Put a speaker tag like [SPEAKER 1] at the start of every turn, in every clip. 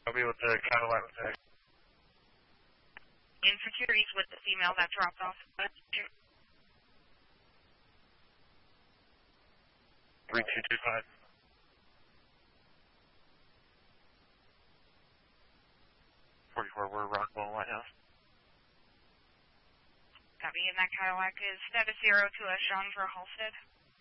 [SPEAKER 1] I'll be with the Cadillac with that.
[SPEAKER 2] Insecurities with the female that dropped off.
[SPEAKER 1] 3225. We're Rockwell, White House.
[SPEAKER 2] Copy, and that Cadillac is status 0 to a Chandra Halstead.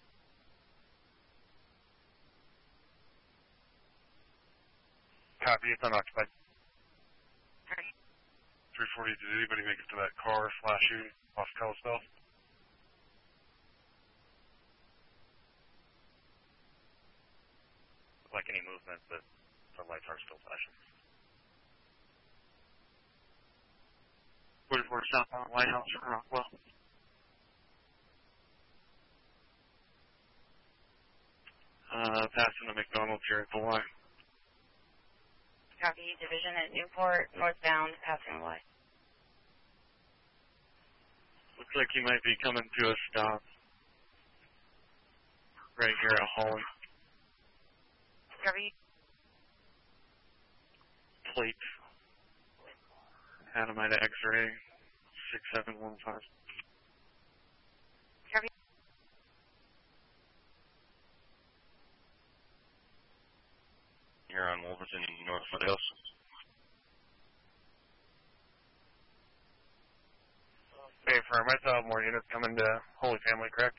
[SPEAKER 1] Copy, it's unoccupied.
[SPEAKER 2] Right.
[SPEAKER 1] 340, did anybody make it to that car /U off Kalispell? Like any movement, but the lights are still flashing. 44 southbound White House at Rockwell. Passing the McDonald here at the line.
[SPEAKER 2] Copy, division at Newport, northbound, passing the light.
[SPEAKER 1] Looks like he might be coming to a stop right here at Holland.
[SPEAKER 2] Copy.
[SPEAKER 1] Plate. Adamite X-ray 6715.
[SPEAKER 2] Copy.
[SPEAKER 1] Here on Wolverton, North Foothills. Hey, firm, I saw more units coming to Holy Family, correct?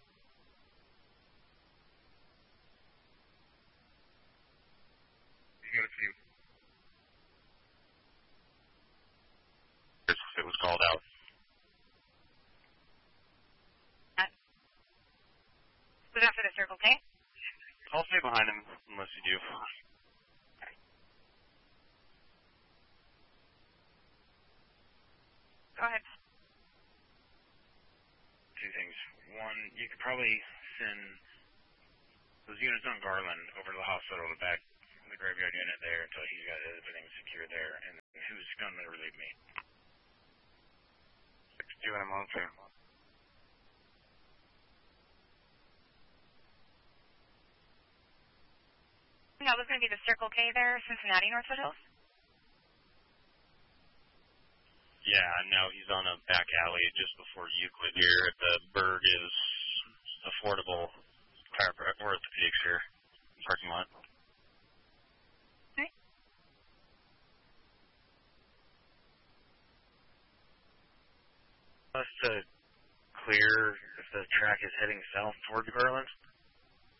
[SPEAKER 1] You got a few. It was called out.
[SPEAKER 2] Was that for the Circle K?
[SPEAKER 1] I'll stay behind him unless you do.
[SPEAKER 2] Go ahead.
[SPEAKER 3] Two things. One, you could probably send those units on Garland over to the hospital to back the graveyard unit there until he's got everything secure there. And who's going to relieve me?
[SPEAKER 1] 62 and I'm on too.
[SPEAKER 2] That was going to be the Circle K there, Cincinnati, North Foothills?
[SPEAKER 1] Yeah, no, he's on a back alley just before Euclid here at the Berg is affordable orthopedics here, parking lot.
[SPEAKER 2] Okay.
[SPEAKER 1] Us to clear if the track is heading south toward Garland.